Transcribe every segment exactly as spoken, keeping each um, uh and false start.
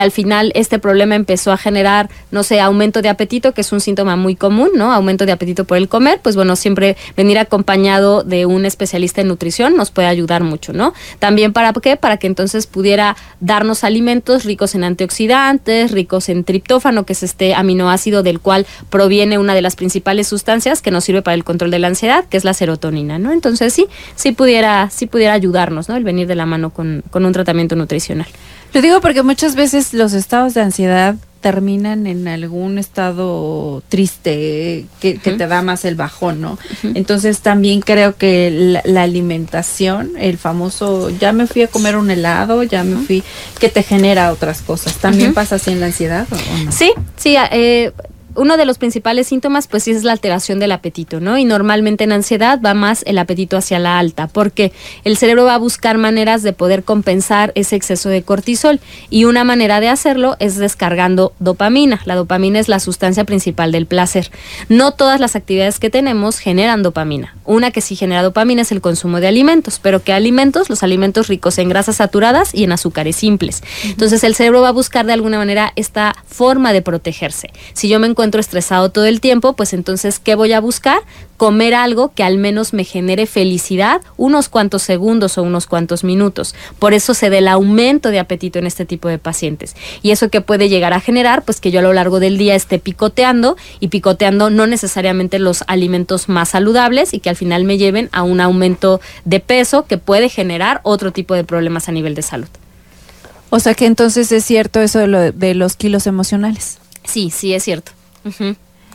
Al final este problema empezó a generar, no sé, aumento de apetito, que es un síntoma muy común, ¿no? Aumento de apetito por el comer, pues bueno, siempre venir acompañado de un especialista en nutrición nos puede ayudar mucho, ¿no? También para qué, para que entonces pudiera darnos alimentos ricos en antioxidantes, ricos en triptófano, que es este aminoácido del cual proviene una de las principales sustancias que nos sirve para el control de la ansiedad, que es la serotonina, ¿no? Entonces sí, sí pudiera, sí pudiera ayudarnos, ¿no? El venir de la mano con, con un tratamiento nutricional. Lo digo porque muchas veces los estados de ansiedad terminan en algún estado triste que, uh-huh. que te da más el bajón, ¿no? Uh-huh. Entonces también creo que la, la alimentación, el famoso ya me fui a comer un helado, ya uh-huh. me fui, que te genera otras cosas. ¿También uh-huh. pasa así en la ansiedad o, o no? Sí, sí, eh, uno de los principales síntomas pues sí es la alteración del apetito, ¿no? Y normalmente en ansiedad va más el apetito hacia la alta, porque el cerebro va a buscar maneras de poder compensar ese exceso de cortisol, y una manera de hacerlo es descargando dopamina. La dopamina es la sustancia principal del placer. No todas las actividades que tenemos generan dopamina. Una que sí genera dopamina es el consumo de alimentos, pero ¿qué alimentos? Los alimentos ricos en grasas saturadas y en azúcares simples. Entonces el cerebro va a buscar de alguna manera esta forma de protegerse. Si yo me encuentro estresado todo el tiempo, pues entonces, ¿qué voy a buscar? Comer algo que al menos me genere felicidad unos cuantos segundos o unos cuantos minutos. Por eso se da el aumento de apetito en este tipo de pacientes. Y eso que puede llegar a generar, pues que yo a lo largo del día esté picoteando, y picoteando no necesariamente los alimentos más saludables, y que al final me lleven a un aumento de peso que puede generar otro tipo de problemas a nivel de salud. O sea que entonces es cierto eso de, lo, de los kilos emocionales. Sí, sí es cierto. Uh-huh.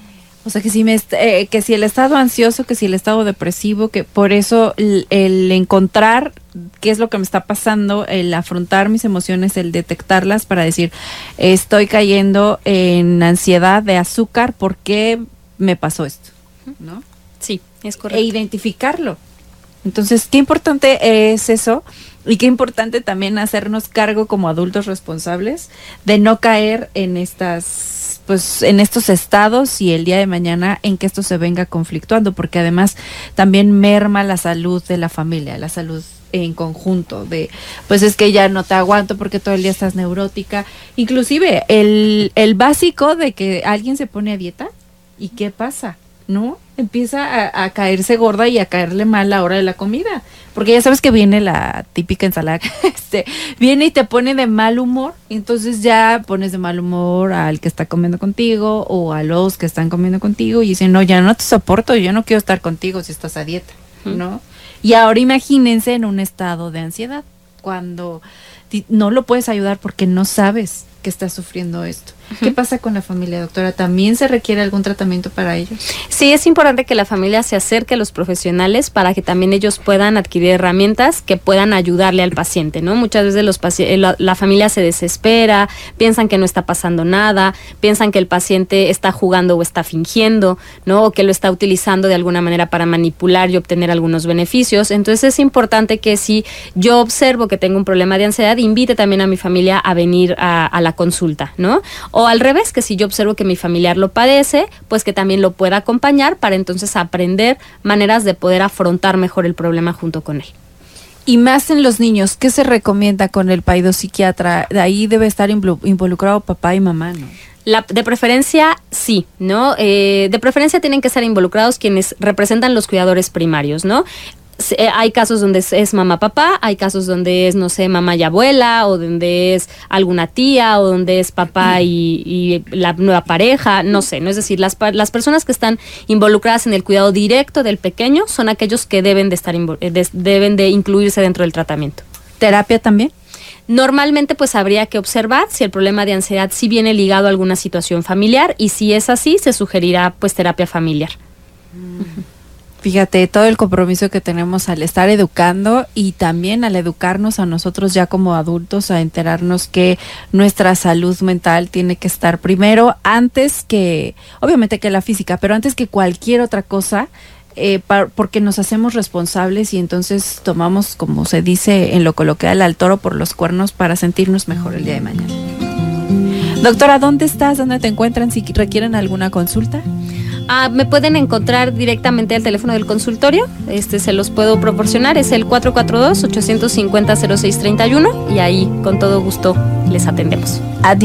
O sea que si me eh, que si el estado ansioso, que si el estado depresivo, que por eso el, el encontrar qué es lo que me está pasando, el afrontar mis emociones, el detectarlas para decir estoy cayendo en ansiedad de azúcar, ¿por qué me pasó esto? ¿No? Sí, es correcto. E identificarlo. Entonces, qué importante es eso, y qué importante también hacernos cargo como adultos responsables de no caer en estas, pues, en estos estados, y el día de mañana en que esto se venga conflictuando, porque además también merma la salud de la familia, la salud en conjunto, de pues es que ya no te aguanto porque todo el día estás neurótica, inclusive el, el básico de que alguien se pone a dieta y ¿qué pasa? ¿No? Empieza a, a caerse gorda y a caerle mal la hora de la comida, porque ya sabes que viene la típica ensalada, este, viene y te pone de mal humor, y entonces ya pones de mal humor al que está comiendo contigo o a los que están comiendo contigo, y dicen, no, ya no te soporto, yo no quiero estar contigo si estás a dieta, ¿no? Y ahora imagínense en un estado de ansiedad, cuando no lo puedes ayudar porque no sabes que está sufriendo esto. Uh-huh. ¿Qué pasa con la familia, doctora? ¿También se requiere algún tratamiento para ellos? Sí, es importante que la familia se acerque a los profesionales para que también ellos puedan adquirir herramientas que puedan ayudarle al paciente, ¿no? Muchas veces los paci- la, la familia se desespera, piensan que no está pasando nada, piensan que el paciente está jugando o está fingiendo, ¿no? O que lo está utilizando de alguna manera para manipular y obtener algunos beneficios. Entonces es importante que si yo observo que tengo un problema de ansiedad, invite también a mi familia a venir a, a la consulta, ¿no? O al revés, que si yo observo que mi familiar lo padece, pues que también lo pueda acompañar para entonces aprender maneras de poder afrontar mejor el problema junto con él. Y más en los niños, ¿qué se recomienda con el paidopsiquiatra? De ahí debe estar involucrado papá y mamá, ¿no? La, de preferencia, sí, ¿no? Eh, de preferencia tienen que estar involucrados quienes representan los cuidadores primarios, ¿no? Hay casos donde es, es mamá papá, hay casos donde es, no sé, mamá y abuela, o donde es alguna tía, o donde es papá y, y la nueva pareja, no sé, ¿no? Es decir, las, las personas que están involucradas en el cuidado directo del pequeño son aquellos que deben de estar de, deben de incluirse dentro del tratamiento. ¿Terapia también? Normalmente pues habría que observar si el problema de ansiedad sí viene ligado a alguna situación familiar, y si es así, se sugerirá pues terapia familiar. Mm. Uh-huh. Fíjate, todo el compromiso que tenemos al estar educando, y también al educarnos a nosotros ya como adultos, a enterarnos que nuestra salud mental tiene que estar primero, antes que, obviamente que la física, pero antes que cualquier otra cosa, eh, pa- porque nos hacemos responsables y entonces tomamos, como se dice en lo coloquial, al toro por los cuernos para sentirnos mejor el día de mañana. Doctora, ¿dónde estás? ¿Dónde te encuentran si requieren alguna consulta? Ah, me pueden encontrar directamente al teléfono del consultorio, este se los puedo proporcionar, es el cuatro cuatro dos, ocho cinco cero, cero seis tres uno y ahí con todo gusto les atendemos. Adiós.